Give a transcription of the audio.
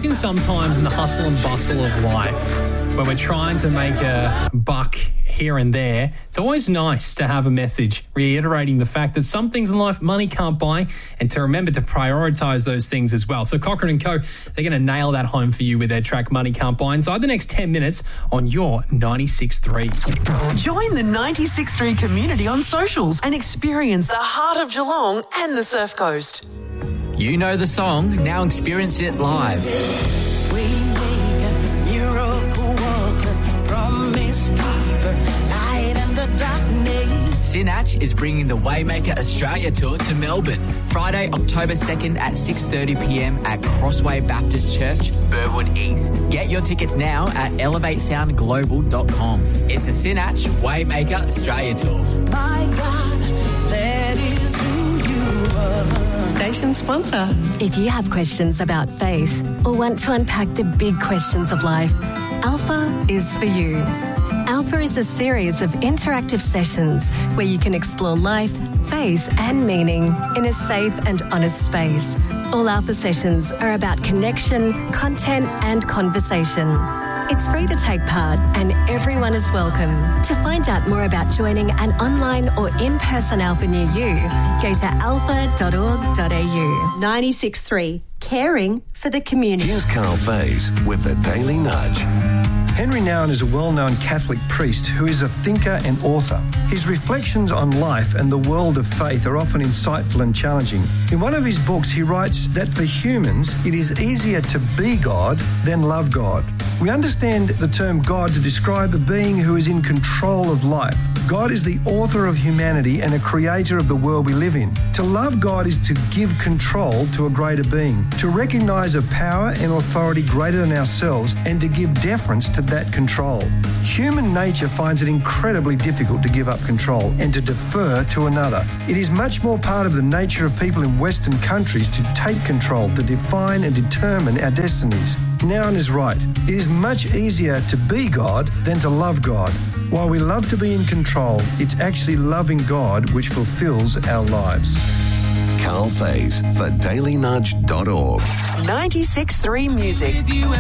reckon sometimes in the hustle and bustle of life, when we're trying to make a buck here and there, it's always nice to have a message reiterating the fact that some things in life money can't buy, and to remember to prioritise those things as well. So Cochrane & Co, they're going to nail that home for you with their track Money Can't Buy inside the next 10 minutes on your 96.3. Join the 96.3 community on socials and experience the heart of Geelong and the Surf Coast. You know the song, now experience it live. Waymaker, miracle worker, promise keeper, light in the darkness. Sinach is bringing the Waymaker Australia Tour to Melbourne, Friday, October 2nd at 6:30pm at Crossway Baptist Church, Burwood East. Get your tickets now at elevatesoundglobal.com. It's the Sinach Waymaker Australia Tour. My God, that is who you are. Station sponsor. If you have questions about faith or want to unpack the big questions of life, Alpha is for you. Alpha is a series of interactive sessions where you can explore life, faith and meaning in a safe and honest space. All Alpha sessions are about connection, content and conversation. It's free to take part and everyone is welcome. To find out more about joining an online or in-person Alpha near you, go to alpha.org.au. 96.3, caring for the community. Here's Carl Faze with the Daily Nudge. Henry Nouwen is a well-known Catholic priest who is a thinker and author. His reflections on life and the world of faith are often insightful and challenging. In one of his books, he writes that for humans, it is easier to be God than love God. We understand the term God to describe a being who is in control of life. God is the author of humanity and a creator of the world we live in. To love God is to give control to a greater being, to recognise a power and authority greater than ourselves, and to give deference to that control. Human nature finds it incredibly difficult to give up control and to defer to another. It is much more part of the nature of people in Western countries to take control, to define and determine our destinies. Nouwen is right. It is much easier to be God than to love God. While we love to be in control, it's actually loving God which fulfills our lives. Carl Faze for dailynudge.org. 96.3 Music.